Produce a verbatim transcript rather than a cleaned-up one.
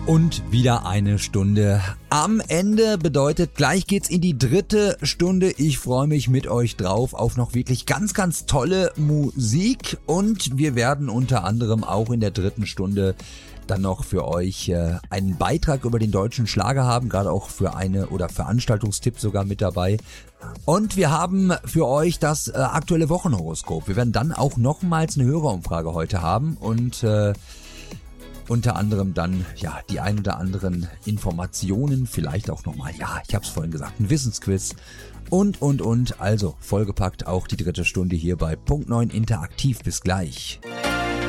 Und wieder eine Stunde am Ende, bedeutet, gleich geht's in die dritte Stunde. Ich freue mich mit euch drauf auf noch wirklich ganz, ganz tolle Musik. Und wir werden unter anderem auch in der dritten Stunde dann noch für euch äh, einen Beitrag über den deutschen Schlager haben, gerade auch für eine oder Veranstaltungstipp sogar mit dabei. Und wir haben für euch das äh, aktuelle Wochenhoroskop. Wir werden dann auch nochmals eine Hörerumfrage heute haben und äh, unter anderem dann, ja, die ein oder anderen Informationen, vielleicht auch nochmal, ja, ich habe es vorhin gesagt, ein Wissensquiz und, und, und. Also vollgepackt auch die dritte Stunde hier bei Punkt neun Interaktiv. Bis gleich.